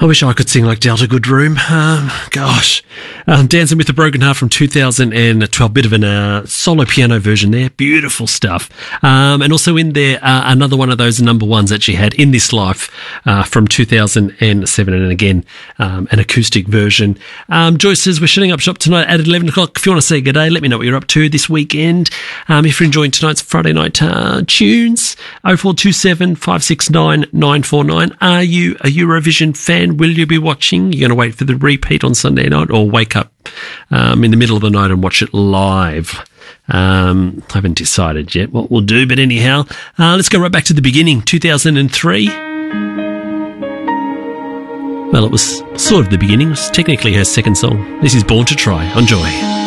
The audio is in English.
I wish I could sing like Delta Goodroom. Dancing with a Broken Heart from 2012. Bit of a solo piano version there. Beautiful stuff. And also in there, another one of those number ones that she had, In This Life, from 2007. And again, an acoustic version. Joyce says, we're shutting up shop tonight at 11 o'clock. If you want to say good day, let me know what you're up to this weekend. If you're enjoying tonight's Friday night tunes, 0427 569 949. Are you a Eurovision fan? Will you be watching? You're going to wait for the repeat on Sunday night or wake up in the middle of the night and watch it live? I haven't decided yet what we'll do, but anyhow, let's go right back to the beginning, 2003. Well, it was sort of the beginning. It was technically her second song. This is Born to Try on Joy.